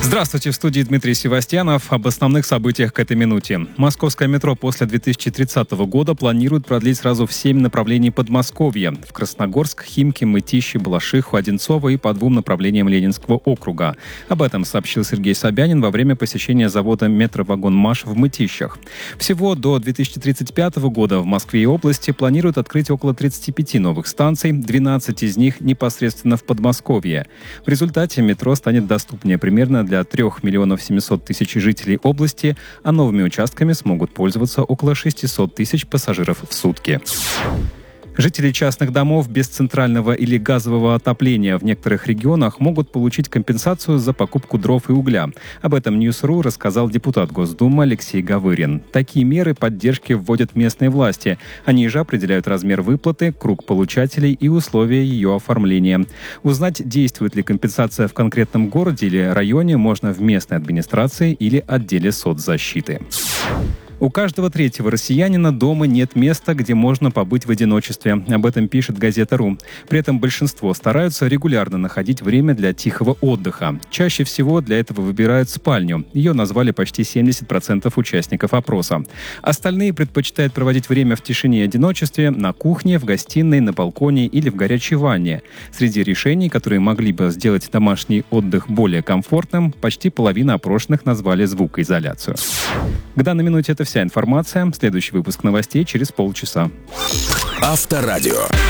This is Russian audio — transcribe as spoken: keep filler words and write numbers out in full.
Здравствуйте, в студии Дмитрий Севастьянов. Об основных событиях к этой минуте. Московское метро после две тысячи тридцатого года планирует продлить сразу в семь направлений Подмосковья. В Красногорск, Химки, Мытищи, Балашиху, Одинцово и по двум направлениям Ленинского округа. Об этом сообщил Сергей Собянин во время посещения завода «Метровагонмаш» в Мытищах. Всего до две тысячи тридцать пятого года в Москве и области планируют открыть около тридцати пяти новых станций, двенадцать из них непосредственно в Подмосковье. В результате метро станет доступнее примерно для трех миллионов семисот тысяч жителей области, а новыми участками смогут пользоваться около шестисот тысяч пассажиров в сутки. Жители частных домов без центрального или газового отопления в некоторых регионах могут получить компенсацию за покупку дров и угля. Об этом Ньюс.ру рассказал депутат Госдумы Алексей Гавырин. Такие меры поддержки вводят местные власти. Они же определяют размер выплаты, круг получателей и условия ее оформления. Узнать, действует ли компенсация в конкретном городе или районе, можно в местной администрации или отделе соцзащиты. У каждого третьего россиянина дома нет места, где можно побыть в одиночестве. Об этом пишет газета.ру. При этом большинство стараются регулярно находить время для тихого отдыха. Чаще всего для этого выбирают спальню. Ее назвали почти семьдесят процентов участников опроса. Остальные предпочитают проводить время в тишине и одиночестве на кухне, в гостиной, на балконе или в горячей ванне. Среди решений, которые могли бы сделать домашний отдых более комфортным, почти половина опрошенных назвали звукоизоляцию. К данной минуте это вся информация. Следующий выпуск новостей через полчаса. Авторадио.